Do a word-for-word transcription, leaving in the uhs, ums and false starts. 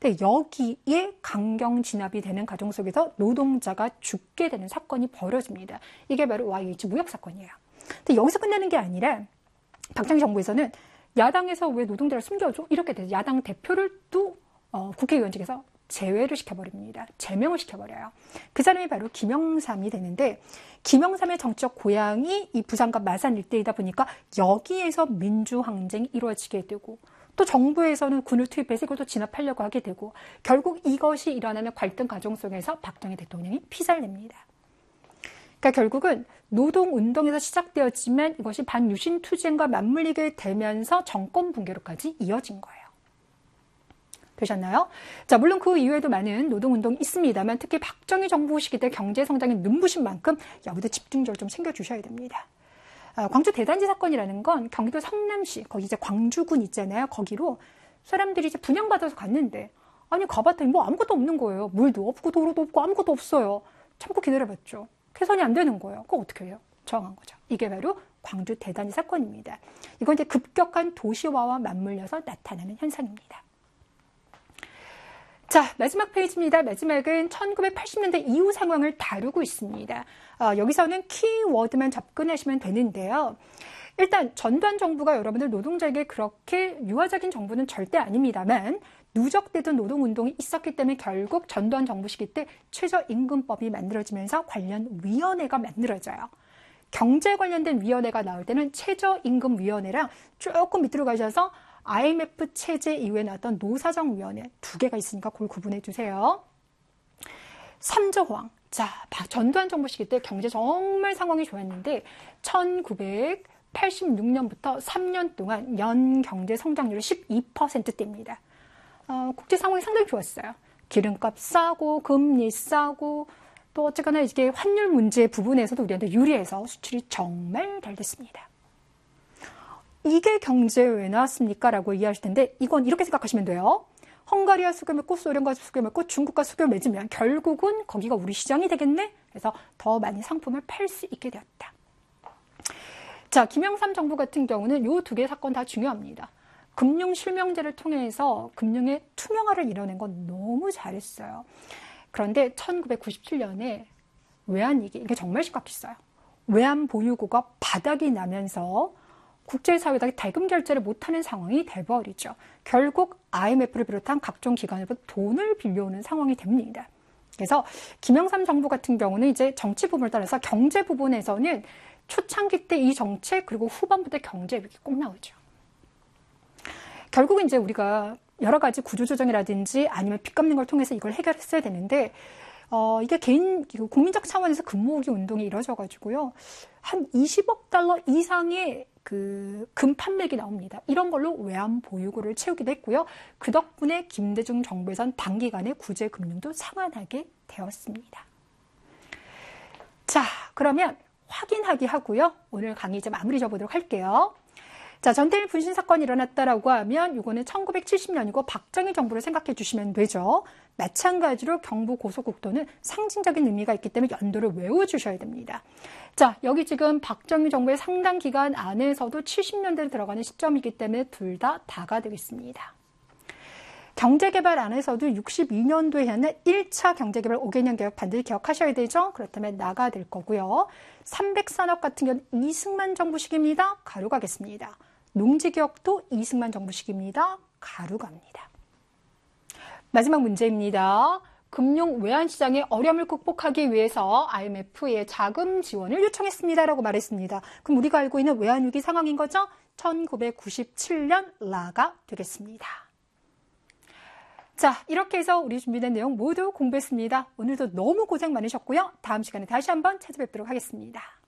근데 여기에 강경 진압이 되는 과정 속에서 노동자가 죽게 되는 사건이 벌어집니다. 이게 바로 와이에이치 무역 사건이에요. 근데 여기서 끝나는 게 아니라 박정희 정부에서는 야당에서 왜 노동자를 숨겨줘? 이렇게 돼서 야당 대표를 또 어, 국회의원직에서 제외를 시켜버립니다. 제명을 시켜버려요. 그 사람이 바로 김영삼이 되는데 김영삼의 정치적 고향이 이 부산과 마산 일대이다 보니까 여기에서 민주항쟁이 이루어지게 되고 또 정부에서는 군을 투입해서 이걸 또 진압하려고 하게 되고 결국 이것이 일어나는 갈등 과정 속에서 박정희 대통령이 피살을 냅니다. 그러니까 결국은 노동운동에서 시작되었지만 이것이 반유신 투쟁과 맞물리게 되면서 정권 붕괴로까지 이어진 거예요. 되셨나요? 자, 물론 그 이후에도 많은 노동운동이 있습니다만 특히 박정희 정부 시기 때 경제성장이 눈부신 만큼 여기도 집중적으로 좀 챙겨주셔야 됩니다. 아, 광주 대단지 사건이라는 건 경기도 성남시, 거기 이제 광주군 있잖아요. 거기로 사람들이 이제 분양받아서 갔는데 아니 가봤더니 뭐 아무것도 없는 거예요. 물도 없고 도로도 없고 아무것도 없어요. 참고 기다려봤죠. 개선이 안 되는 거예요. 그거 어떻게 해요? 저항한 거죠. 이게 바로 광주 대단지 사건입니다. 이건 이제 급격한 도시화와 맞물려서 나타나는 현상입니다. 자, 마지막 페이지입니다. 마지막은 천구백팔십 년대 이후 상황을 다루고 있습니다. 어, 여기서는 키워드만 접근하시면 되는데요. 일단 전두환 정부가 여러분들 노동자에게 그렇게 유화적인 정부는 절대 아닙니다만 누적되던 노동운동이 있었기 때문에 결국 전두환 정부 시기 때 최저임금법이 만들어지면서 관련 위원회가 만들어져요. 경제 관련된 위원회가 나올 때는 최저임금위원회랑 조금 밑으로 가셔서 아이엠에프 체제 이후에 나왔던 노사정위원회 두 개가 있으니까 그걸 구분해 주세요. 삼조 호황. 자, 전두환 정부 시기 때 경제 정말 상황이 좋았는데 천구백팔십육 년부터 삼 년 동안 연 경제 성장률이 십이 퍼센트대입니다. 어, 국제 상황이 상당히 좋았어요. 기름값 싸고 금리 싸고 또 어쨌거나 이게 환율 문제 부분에서도 우리한테 유리해서 수출이 정말 잘 됐습니다. 이게 경제에 왜 나왔습니까? 라고 이해하실 텐데 이건 이렇게 생각하시면 돼요. 헝가리와 수교 맺고 소련과 수교 맺고 중국과 수교 맺으면 결국은 거기가 우리 시장이 되겠네? 그래서 더 많이 상품을 팔 수 있게 되었다. 자, 김영삼 정부 같은 경우는 이 두 개 사건 다 중요합니다. 금융실명제를 통해서 금융의 투명화를 이뤄낸 건 너무 잘했어요. 그런데 천구백구십칠 년에 외환위기, 이게 정말 심각했어요. 외환보유고가 바닥이 나면서 국제사회가 대금 결제를 못하는 상황이 돼버리죠. 결국 아이엠에프를 비롯한 각종 기관으로부터 돈을 빌려오는 상황이 됩니다. 그래서 김영삼 정부 같은 경우는 이제 정치 부분을 따라서 경제 부분에서는 초창기 때 이 정책 그리고 후반부 때 경제 위기 꼭 나오죠. 결국은 이제 우리가 여러 가지 구조조정이라든지 아니면 빚 갚는 걸 통해서 이걸 해결했어야 되는데 어, 이게 개인, 국민적 차원에서 근무후기 운동이 이루어져가지고요. 한 이십억 달러 이상의 그, 금 판매액이 나옵니다. 이런 걸로 외환 보유고를 채우기도 했고요. 그 덕분에 김대중 정부에선 단기간에 구제금융도 상환하게 되었습니다. 자, 그러면 확인하기 하고요. 오늘 강의 이제 마무리 져보도록 할게요. 자, 전태일 분신 사건이 일어났다라고 하면 이거는 천구백칠십 년이고 박정희 정부를 생각해 주시면 되죠. 마찬가지로 경부 고속국도는 상징적인 의미가 있기 때문에 연도를 외워주셔야 됩니다. 자, 여기 지금 박정희 정부의 상당 기간 안에서도 칠십 년대로 들어가는 시점이기 때문에 둘 다 다가 되겠습니다. 경제개발 안에서도 육십이 년도에 하는 일 차 경제개발 오 개년 개혁 반드시 기억하셔야 되죠. 그렇다면 나가 될 거고요. 삼백산업 같은 경우는 이승만 정부 시기입니다. 가로 가겠습니다. 농지개혁도 이승만 정부 시기입니다. 가로 갑니다. 마지막 문제입니다. 금융 외환시장의 어려움을 극복하기 위해서 아이엠에프의 자금 지원을 요청했습니다라고 말했습니다. 그럼 우리가 알고 있는 외환위기 상황인 거죠? 천구백구십칠 년 라가 되겠습니다. 자, 이렇게 해서 우리 준비된 내용 모두 공부했습니다. 오늘도 너무 고생 많으셨고요. 다음 시간에 다시 한번 찾아뵙도록 하겠습니다.